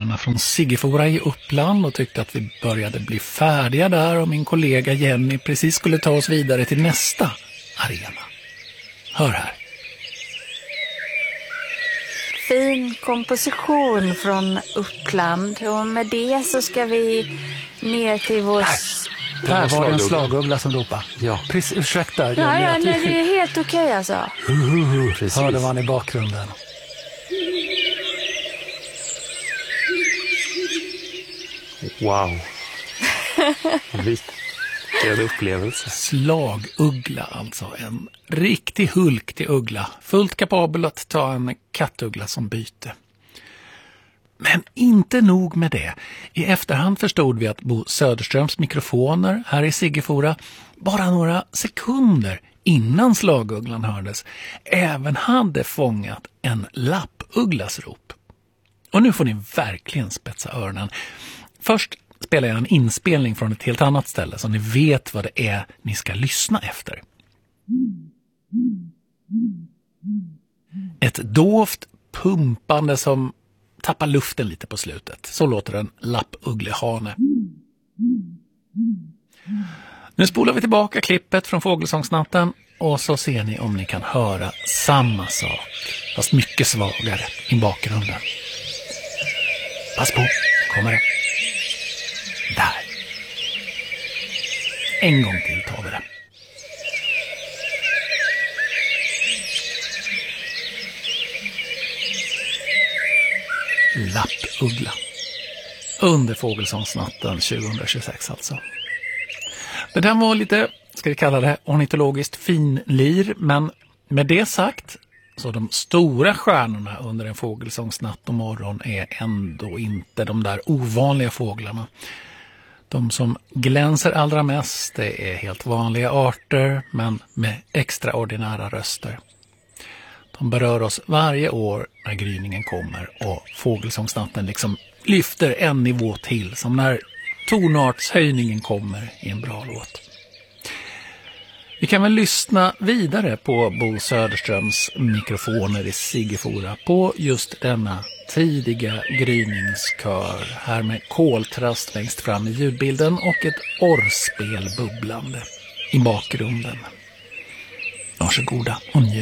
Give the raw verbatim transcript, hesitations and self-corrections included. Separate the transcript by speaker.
Speaker 1: fåglarna från Siggefora i Uppland och tyckte att vi började bli färdiga där och min kollega Jenny precis skulle ta oss vidare till nästa arena. Hör här.
Speaker 2: Fin komposition från Uppland och med det så ska vi ner till vår...
Speaker 1: Där var det en slaguggla som ropade.
Speaker 3: Ja.
Speaker 1: Precis, ursäkta.
Speaker 2: Ja, ja, nej, det är helt okej okay, alltså.
Speaker 1: Precis. Hörde man i bakgrunden.
Speaker 3: Wow. Vilken upplevelse.
Speaker 1: Slaguggla alltså. En riktig hulk till uggla. Fullt kapabel att ta en kattuggla som byte. Men inte nog med det. I efterhand förstod vi att Bo Söderströms mikrofoner här i Siggefora bara några sekunder innan slagugglan hördes även hade fångat en lappugglas rop. Och nu får ni verkligen spetsa öronen. Först spelar jag en inspelning från ett helt annat ställe så ni vet vad det är ni ska lyssna efter. Ett dovt pumpande som tappar luften lite på slutet. Så låter en lappugglehane. Nu spolar vi tillbaka klippet från Fågelsångsnatten och så ser ni om ni kan höra samma sak, fast mycket svagare i bakgrunden. Pass på, kommer det. Där. En gång till tar vi det. Lappuggla. Under Fågelsångsnatten tjugohundratjugosex alltså. Det där var lite, ska vi kalla det, ornitologiskt finlir, men med det sagt så de stora stjärnorna under en fågelsångsnatt och morgon är ändå inte de där ovanliga fåglarna. De som glänser allra mest det är helt vanliga arter men med extraordinära röster. De berör oss varje år när gryningen kommer och fågelsångsnatten liksom lyfter en nivå till som när tonartshöjningen kommer i en bra låt. Vi kan väl lyssna vidare på Bo Söderströms mikrofoner i Siggefora på just denna tidiga gryningskör här med koltrast längst fram i ljudbilden och ett orrspel bubblande i bakgrunden. Varsågoda och njut.